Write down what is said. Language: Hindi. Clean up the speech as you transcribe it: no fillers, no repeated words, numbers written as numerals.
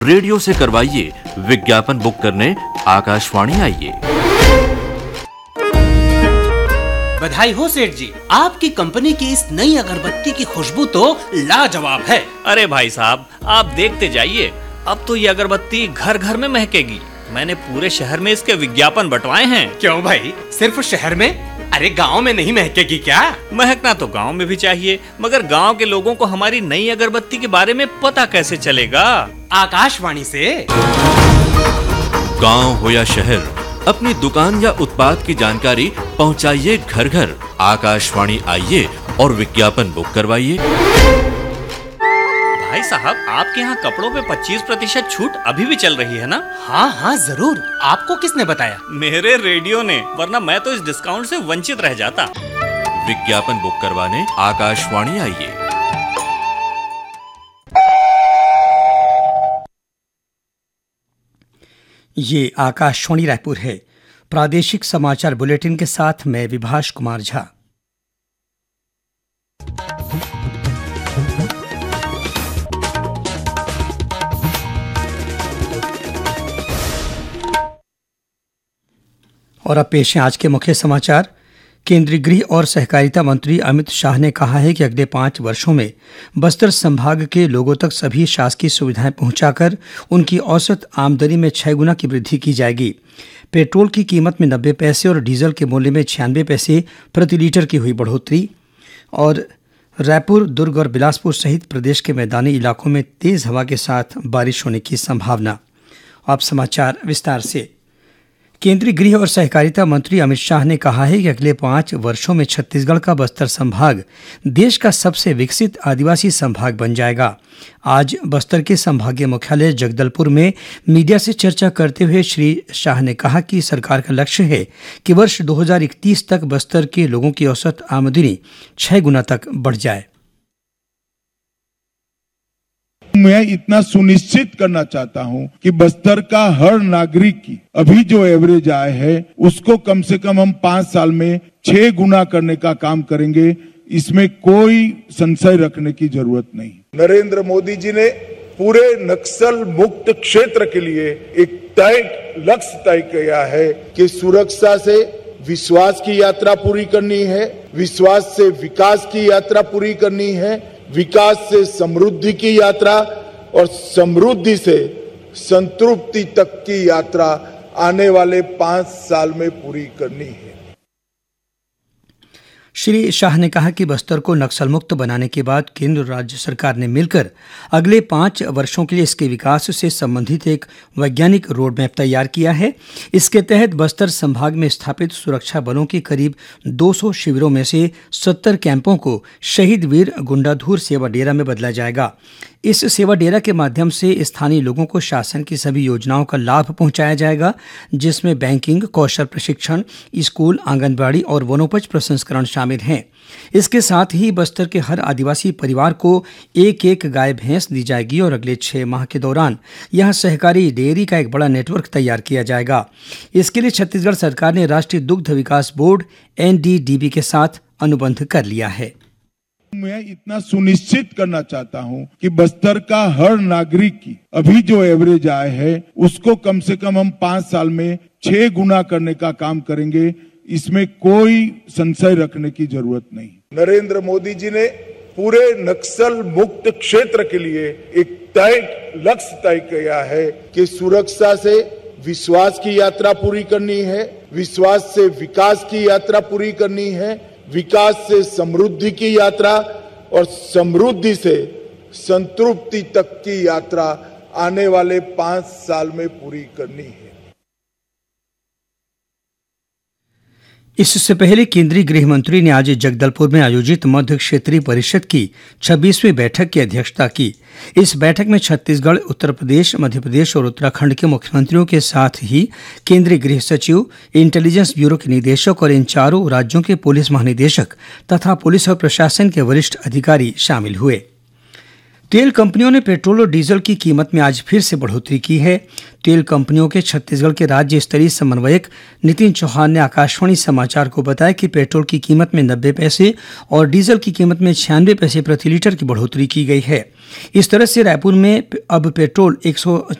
रेडियो से करवाइए विज्ञापन बुक करने आकाशवाणी आइए। बधाई हो सेठ जी, आपकी कंपनी की इस नई अगरबत्ती की खुशबू तो लाजवाब है। अरे भाई साहब, आप देखते जाइए, अब तो ये अगरबत्ती घर घर में महकेगी। मैंने पूरे शहर में इसके विज्ञापन बंटवाए हैं। क्यों भाई, सिर्फ शहर में? अरे गांव में नहीं महकेगी क्या? महकना तो गांव में भी चाहिए, मगर गांव के लोगों को हमारी नई अगरबत्ती के बारे में पता कैसे चलेगा? आकाशवाणी से। गांव हो या शहर, अपनी दुकान या उत्पाद की जानकारी पहुंचाइए घर घर। आकाशवाणी आइए और विज्ञापन बुक करवाइए। भाई साहब, आपके यहाँ कपड़ों पे 25% छूट अभी भी चल रही है ना? हाँ हाँ जरूर। आपको किसने बताया? मेरे रेडियो ने, वरना मैं तो इस डिस्काउंट से वंचित रह जाता। विज्ञापन बुक करवाने आकाशवाणी आइए। ये आकाशवाणी रायपुर है। प्रादेशिक समाचार बुलेटिन के साथ मैं विभाष कुमार झा। और अब पेश है आज के मुख्य समाचार। केंद्रीय गृह और सहकारिता मंत्री अमित शाह ने कहा है कि अगले 5 वर्षों में बस्तर संभाग के लोगों तक सभी शासकीय सुविधाएं पहुंचाकर उनकी औसत आमदनी में 6 गुना की वृद्धि की जाएगी। पेट्रोल की कीमत में 90 पैसे और डीजल के मूल्य में 96 पैसे प्रति लीटर की हुई बढ़ोतरी। और रायपुर, दुर्ग और बिलासपुर सहित प्रदेश के मैदानी इलाकों में तेज हवा के साथ बारिश होने की संभावना। अब समाचार विस्तार से। केंद्रीय गृह और सहकारिता मंत्री अमित शाह ने कहा है कि अगले 5 वर्षों में छत्तीसगढ़ का बस्तर संभाग देश का सबसे विकसित आदिवासी संभाग बन जाएगा। आज बस्तर के संभागीय मुख्यालय जगदलपुर में मीडिया से चर्चा करते हुए श्री शाह ने कहा कि सरकार का लक्ष्य है कि वर्ष 2031 तक बस्तर के लोगों की औसत आमदनी 6 गुना तक बढ़ जाए। मैं इतना सुनिश्चित करना चाहता हूं कि बस्तर का हर नागरिक की अभी जो एवरेज आय है उसको कम से कम हम 5 साल में 6 गुना करने का काम करेंगे। इसमें कोई संशय रखने की जरूरत नहीं। नरेंद्र मोदी जी ने पूरे नक्सल मुक्त क्षेत्र के लिए एक लक्ष्य तय किया है कि सुरक्षा से विश्वास की यात्रा पूरी करनी है, विश्वास से विकास की यात्रा पूरी करनी है, विकास से समृद्धि की यात्रा और समृद्धि से संतृप्ति तक की यात्रा आने वाले 5 साल में पूरी करनी है। श्री शाह ने कहा कि बस्तर को नक्सल मुक्त बनाने के बाद केंद्र और राज्य सरकार ने मिलकर अगले 5 वर्षों के लिए इसके विकास से संबंधित एक वैज्ञानिक रोड मैप तैयार किया है। इसके तहत बस्तर संभाग में स्थापित सुरक्षा बलों के करीब 200 शिविरों में से 70 कैंपों को शहीद वीर गुंडाधुर सेवा डेरा में बदला जाएगा। इस सेवा डेरा के माध्यम से स्थानीय लोगों को शासन की सभी योजनाओं का लाभ पहुंचाया जाएगा, जिसमें बैंकिंग, कौशल प्रशिक्षण, स्कूल, आंगनबाड़ी और वनोपज प्रसंस्करण शामिल हैं। इसके साथ ही बस्तर के हर आदिवासी परिवार को एक गाय भैंस दी जाएगी और अगले 6 माह के दौरान यहां सहकारी डेयरी का एक बड़ा नेटवर्क तैयार किया जाएगा। इसके लिए छत्तीसगढ़ सरकार ने राष्ट्रीय दुग्ध विकास बोर्ड NDDB के साथ अनुबंध कर लिया है। मैं इतना सुनिश्चित करना चाहता हूं कि बस्तर का हर नागरिक की अभी जो एवरेज आय है उसको कम से कम हम 5 साल में 6 गुना करने का काम करेंगे। इसमें कोई संशय रखने की जरूरत नहीं। नरेंद्र मोदी जी ने पूरे नक्सल मुक्त क्षेत्र के लिए एक लक्ष्य तय किया है कि सुरक्षा से विश्वास की यात्रा पूरी करनी है, विश्वास से विकास की यात्रा पूरी करनी है, विकास से समृद्धि की यात्रा और समृद्धि से संतृप्ति तक की यात्रा आने वाले 5 साल में पूरी करनी है। इससे पहले केंद्रीय गृह मंत्री ने आज जगदलपुर में आयोजित मध्य क्षेत्रीय परिषद की 26वीं बैठक की अध्यक्षता की। इस बैठक में छत्तीसगढ़, उत्तर प्रदेश, मध्य प्रदेश और उत्तराखंड के मुख्यमंत्रियों के साथ ही केंद्रीय गृह सचिव, इंटेलिजेंस ब्यूरो के निदेशक और इन चारों राज्यों के पुलिस महानिदेशक तथा पुलिस और प्रशासन के वरिष्ठ अधिकारी शामिल हुए। तेल कंपनियों ने पेट्रोल और डीजल की कीमत में आज फिर से बढ़ोतरी की है। तेल कंपनियों के छत्तीसगढ़ के राज्य स्तरीय समन्वयक नितिन चौहान ने आकाशवाणी समाचार को बताया कि पेट्रोल की कीमत में 90 पैसे और डीजल की कीमत में 96 पैसे प्रति लीटर की बढ़ोतरी की गई है। इस तरह से रायपुर में अब पेट्रोल